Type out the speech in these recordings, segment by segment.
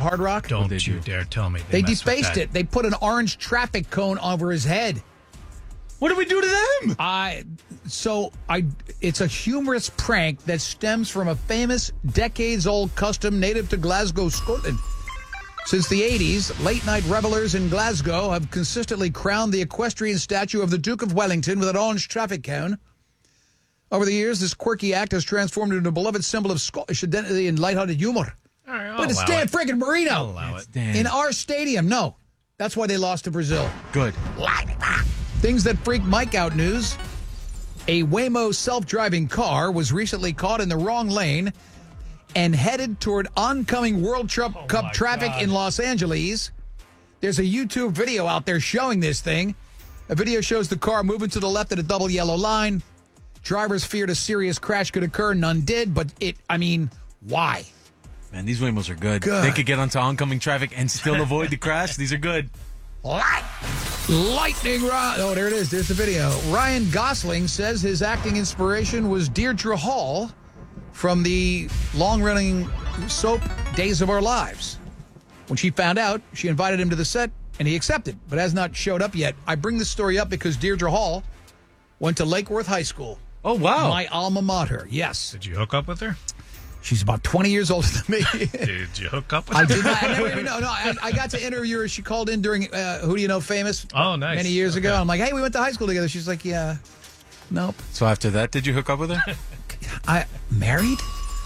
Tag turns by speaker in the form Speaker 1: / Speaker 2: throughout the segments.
Speaker 1: Hard Rock?
Speaker 2: Don't you dare tell me.
Speaker 1: They defaced it. They put an orange traffic cone over his head.
Speaker 3: What did we do to them?
Speaker 1: It's a humorous prank that stems from a famous decades-old custom native to Glasgow, Scotland. Since the 80s, late-night revelers in Glasgow have consistently crowned the equestrian statue of the Duke of Wellington with an orange traffic cone. Over the years, this quirky act has transformed into a beloved symbol of Scottish identity and lighthearted humor.
Speaker 2: All right,
Speaker 1: But it's Dan friggin' Marino.
Speaker 2: I'll allow it.
Speaker 1: In our stadium. No. That's why they lost to Brazil.
Speaker 3: Good.
Speaker 1: Things that freak Mike out news. A Waymo self-driving car was recently caught in the wrong lane and headed toward oncoming World Cup traffic in Los Angeles. There's a YouTube video out there showing this thing. A video shows the car moving to the left at a double yellow line. Drivers feared a serious crash could occur. None did, but why?
Speaker 3: Man, these Waymos are good. They could get onto oncoming traffic and still avoid the crash. These are good.
Speaker 1: Lightning rod. Oh, there it is. There's the video. Ryan Gosling says his acting inspiration was Deirdre Hall from the long-running soap Days of Our Lives. When she found out, she invited him to the set, and he accepted, but has not showed up yet. I bring this story up because Deirdre Hall went to Lake Worth High School.
Speaker 3: Oh, wow.
Speaker 1: My alma mater, yes.
Speaker 2: Did you hook up with her?
Speaker 1: She's about 20 years older than me.
Speaker 2: Did you hook up with her?
Speaker 1: I did not. I never even know. No, I got to interview her. She called in during Who Do You Know Famous?
Speaker 2: Oh, nice.
Speaker 1: Many years ago. I'm like, hey, we went to high school together. She's like, yeah. Nope.
Speaker 3: So after that, did you hook up with her?
Speaker 1: I married?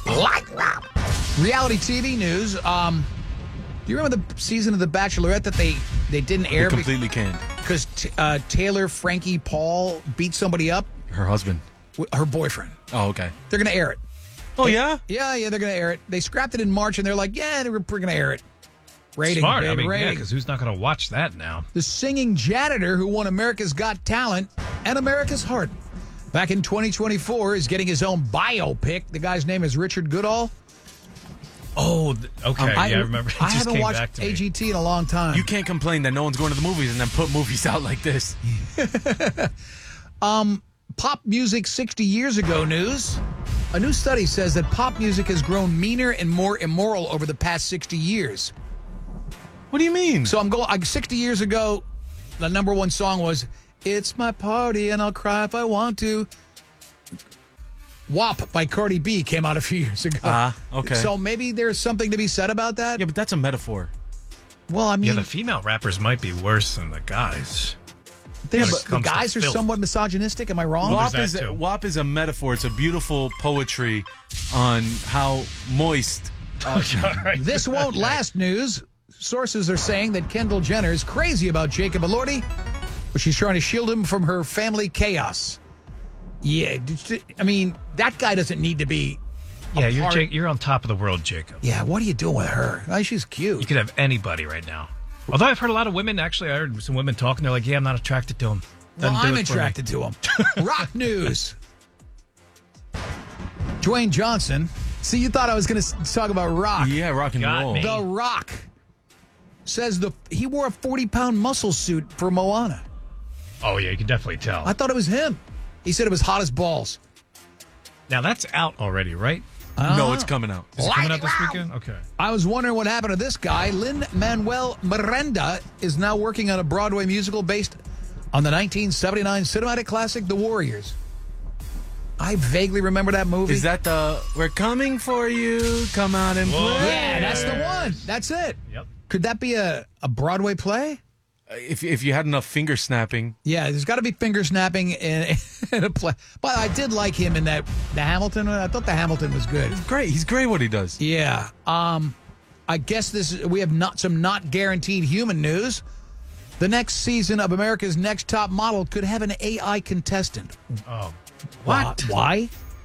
Speaker 1: Reality TV news. Do you remember the season of The Bachelorette that they didn't air?
Speaker 3: Completely canned.
Speaker 1: Because Taylor Frankie Paul beat somebody up?
Speaker 3: Her husband.
Speaker 1: Her boyfriend.
Speaker 3: Oh, okay.
Speaker 1: They're going to air it.
Speaker 3: Oh, yeah?
Speaker 1: Yeah, they're going to air it. They scrapped it in March, and they're like, yeah, we're going to air it. Rating,
Speaker 2: Smart.
Speaker 1: baby, rating.
Speaker 2: Yeah, because who's not going to watch that now?
Speaker 1: The singing janitor who won America's Got Talent and America's Heart back in 2024 is getting his own biopic. The guy's name is Richard Goodall.
Speaker 2: Oh, okay.
Speaker 1: I
Speaker 2: remember.
Speaker 1: I haven't watched AGT in a long time.
Speaker 3: You can't complain that no one's going to the movies and then put movies out like this.
Speaker 1: Pop music 60 years ago news. A new study says that pop music has grown meaner and more immoral over the past 60 years.
Speaker 3: What do you mean?
Speaker 1: So 60 years ago, the number one song was It's My Party and I'll Cry If I Want To. WAP by Cardi B came out a few years ago.
Speaker 3: Okay.
Speaker 1: So maybe there's something to be said about that?
Speaker 3: Yeah, but that's a metaphor.
Speaker 1: Well, I mean...
Speaker 2: Yeah, the female rappers might be worse than the guys.
Speaker 1: The guys are somewhat misogynistic. Am I wrong?
Speaker 3: WAP is a metaphor. It's a beautiful poetry on how moist.
Speaker 1: This won't last news. Sources are saying that Kendall Jenner is crazy about Jacob Elordi, but she's trying to shield him from her family chaos. Yeah, I mean, that guy doesn't need to be...
Speaker 2: Yeah, you're on top of the world, Jacob.
Speaker 1: Yeah, what are you doing with her? She's cute.
Speaker 2: You could have anybody right now. Although I've heard a lot of women, actually, I heard some women talking, they're like, yeah, I'm not attracted to him.
Speaker 1: Well, I'm attracted to him. Rock news. Dwayne Johnson. See, you thought I was going to talk about rock.
Speaker 3: Yeah, rock and roll.
Speaker 1: The Rock says he wore a 40-pound muscle suit for Moana.
Speaker 2: Oh, yeah, you can definitely tell.
Speaker 1: I thought it was him. He said it was hot as balls.
Speaker 2: Now, that's out already, right?
Speaker 3: No, it's coming out.
Speaker 2: Is it coming out this weekend? Okay.
Speaker 1: I was wondering what happened to this guy. Lin-Manuel Miranda is now working on a Broadway musical based on the 1979 cinematic classic, The Warriors. I vaguely remember that movie.
Speaker 3: Is that the We're Coming For You, Come Out and Play?
Speaker 1: Yeah, that's the one. That's it.
Speaker 2: Yep.
Speaker 1: Could that be a Broadway play?
Speaker 3: If you had enough finger snapping.
Speaker 1: Yeah, there's got to be finger snapping in a play. But I did like him in the Hamilton. I thought the Hamilton was good.
Speaker 3: He's great what he does.
Speaker 1: Yeah. I guess we have some not guaranteed human news. The next season of America's Next Top Model could have an AI contestant.
Speaker 2: Oh.
Speaker 1: What? Why?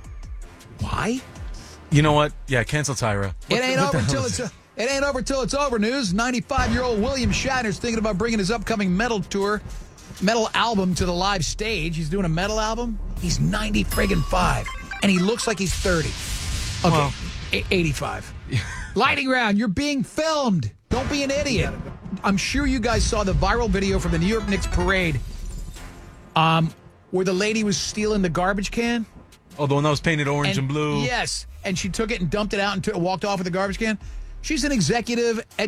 Speaker 3: You know what? Yeah, cancel Tyra.
Speaker 1: It ain't over till it's over news. 95-year-old William Shatner's thinking about bringing his upcoming metal album to the live stage. He's doing a metal album. He's 90-5, and he looks like he's 30. Okay, well, 85. Lightning round, you're being filmed. Don't be an idiot. I'm sure you guys saw the viral video from the New York Knicks parade where the lady was stealing the garbage can.
Speaker 3: Oh, the one that was painted orange and blue.
Speaker 1: Yes, and she took it and dumped it out and walked off with the garbage can. She's an executive